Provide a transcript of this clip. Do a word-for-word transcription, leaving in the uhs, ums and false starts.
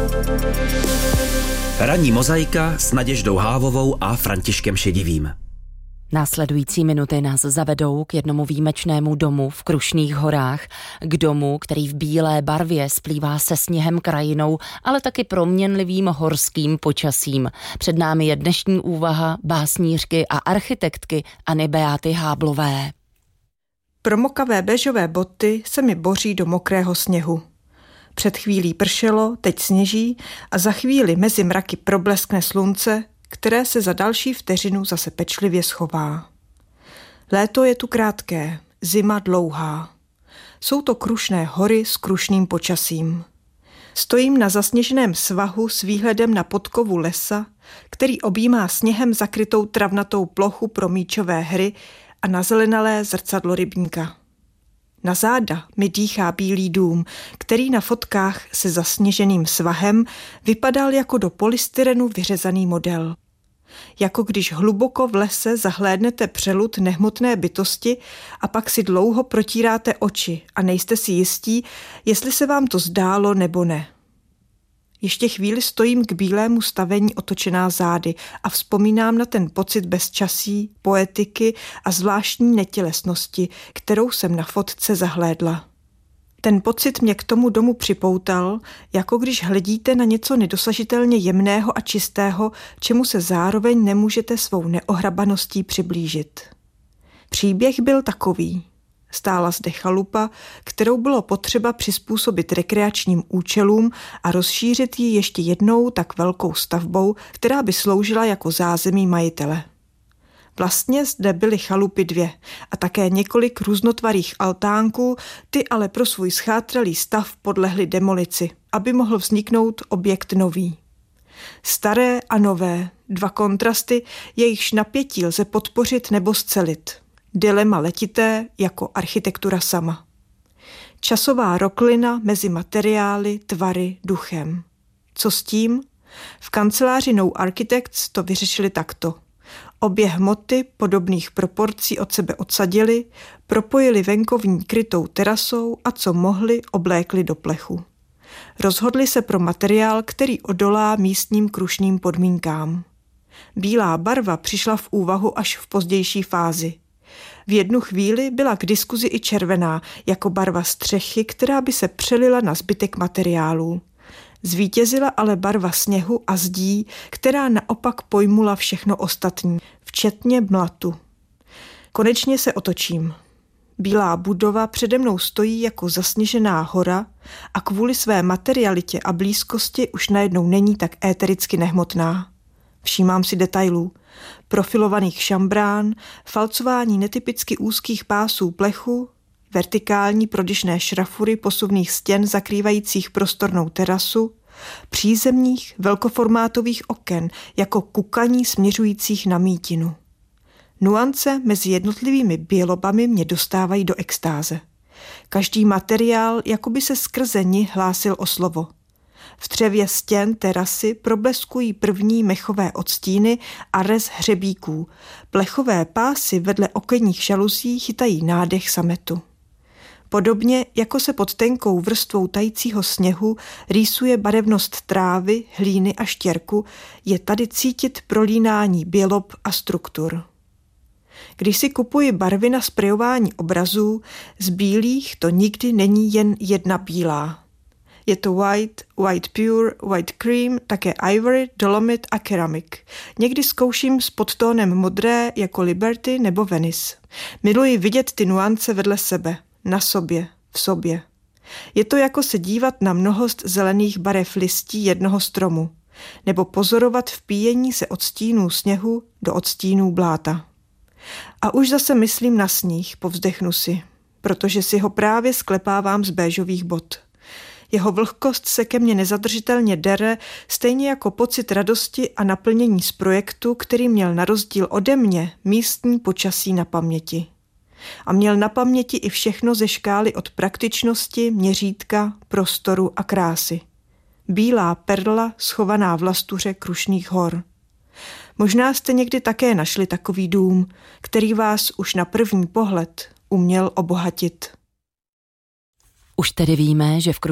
Ranní mozaika s Naděždou Hávovou a Františkem Šedivým. Následující minuty nás zavedou k jednomu výjimečnému domu v Krušných horách, k domu, který v bílé barvě splývá se sněhem krajinou, ale taky proměnlivým horským počasím. Před námi je dnešní úvaha básnířky a architektky Anny Beáty Háblové. Promokavé béžové boty se mi boří do mokrého sněhu. Před chvílí pršelo, teď sněží a za chvíli mezi mraky probleskne slunce, které se za další vteřinu zase pečlivě schová. Léto je tu krátké, zima dlouhá. Jsou to Krušné hory s krušným počasím. Stojím na zasněženém svahu s výhledem na podkovu lesa, který objímá sněhem zakrytou travnatou plochu pro míčové hry a na zelenalé zrcadlo rybníka. Na záda mi dýchá bílý dům, který na fotkách se zasněženým svahem vypadal jako do polystyrenu vyřezaný model. Jako když hluboko v lese zahlédnete přelud nehmotné bytosti a pak si dlouho protíráte oči a nejste si jistí, jestli se vám to zdálo nebo ne. Ještě chvíli stojím k bílému stavení otočená zády a vzpomínám na ten pocit bezčasí, poetiky a zvláštní netělesnosti, kterou jsem na fotce zahlédla. Ten pocit mě k tomu domu připoutal, jako když hledíte na něco nedosažitelně jemného a čistého, čemu se zároveň nemůžete svou neohrabaností přiblížit. Příběh byl takový. Stála zde chalupa, kterou bylo potřeba přizpůsobit rekreačním účelům a rozšířit ji ještě jednou tak velkou stavbou, která by sloužila jako zázemí majitele. Vlastně zde byly chalupy dvě a také několik různotvarých altánků, ty ale pro svůj schátralý stav podlehly demolici, aby mohl vzniknout objekt nový. Staré a nové, dva kontrasty, jejichž napětí lze podpořit nebo scelit. Dilema letité jako architektura sama. Časová roklina mezi materiály, tvary, duchem. Co s tím? V kanceláři No Architects to vyřešili takto. Obě hmoty podobných proporcí od sebe odsadili, propojili venkovní krytou terasou a co mohli, oblékli do plechu. Rozhodli se pro materiál, který odolá místním krušným podmínkám. Bílá barva přišla v úvahu až v pozdější fázi. V jednu chvíli byla k diskuzi i červená, jako barva střechy, která by se přelila na zbytek materiálů. Zvítězila ale barva sněhu a zdí, která naopak pojmula všechno ostatní, včetně mlatu. Konečně se otočím. Bílá budova přede mnou stojí jako zasněžená hora a kvůli své materialitě a blízkosti už najednou není tak étericky nehmotná. Všímám si detailů. Profilovaných šambrán, falcování netypicky úzkých pásů plechu, vertikální prodyšné šrafury posuvných stěn zakrývajících prostornou terasu, přízemních velkoformátových oken jako kukaní směřujících na mítinu. Nuance mezi jednotlivými bělobami mě dostávají do extáze. Každý materiál jakoby se skrze ni hlásil o slovo. V dřevě stěn terasy probleskují první mechové odstíny a rez hřebíků. Plechové pásy vedle okenních žaluzí chytají nádech sametu. Podobně jako se pod tenkou vrstvou tajícího sněhu rýsuje barevnost trávy, hlíny a štěrku, je tady cítit prolínání bělob a struktur. Když si kupuji barvy na sprejování obrazů, z bílých to nikdy není jen jedna bílá. Je to white, white pure, white cream, také ivory, dolomit a keramik. Někdy zkouším s podtónem modré jako Liberty nebo Venice. Miluji vidět ty nuance vedle sebe, na sobě, v sobě. Je to jako se dívat na mnohost zelených barev listí jednoho stromu, nebo pozorovat vpíjení se odstínů sněhu do odstínů bláta. A už zase myslím na sníh, povzdechnu si, protože si ho právě sklepávám z béžových bot. Jeho vlhkost se ke mně nezadržitelně dere, stejně jako pocit radosti a naplnění z projektu, který měl na rozdíl ode mě místní počasí na paměti. A měl na paměti i všechno ze škály od praktičnosti, měřítka, prostoru a krásy. Bílá perla schovaná v lastuře Krušných hor. Možná jste někdy také našli takový dům, který vás už na první pohled uměl obohatit. Už tedy víme, že v